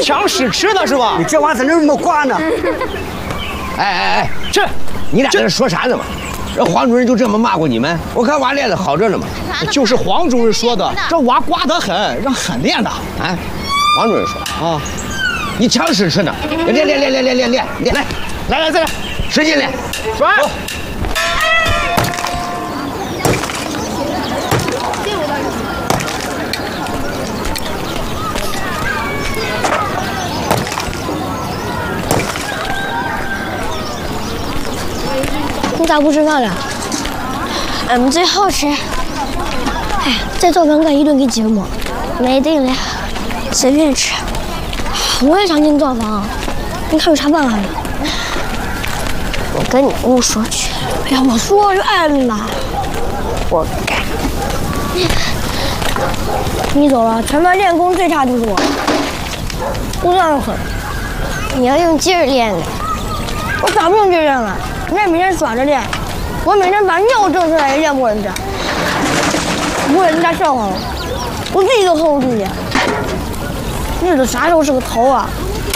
抢屎吃的是吧？ 你这娃咋那么挂呢？ 哎， 这你俩在这说啥呢嘛？这黄主任就这么骂过你们？我看娃练的好着呢嘛。 就是黄主任说的，这娃瓜得很，让狠练的。 啊，黄主任说啊， 你抢屎吃呢？练， 来，再来， 使劲练， 转。 你咋不吃饭了？俺们最好吃。哎，再做饭干一顿给几分馍？没定了，随便吃。我也想进灶房，你看有啥办法没？我跟你屋说去。哎呀，我说就按了。活该。你走了，全班练功最差就是我。我这样狠，你要用劲儿练的。我咋不用劲儿练了？人家每天耍着练，我每天把尿挣出来也练不过人家，不过人家笑话我，我自己都 hold 不住去。日子啥时候是个头啊？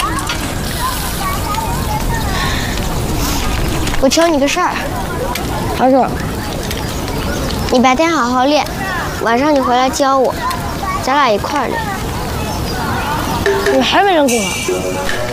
我求你个事儿，啥事儿？你白天好好练，晚上你回来教我，咱俩一块儿练。你还没人工啊？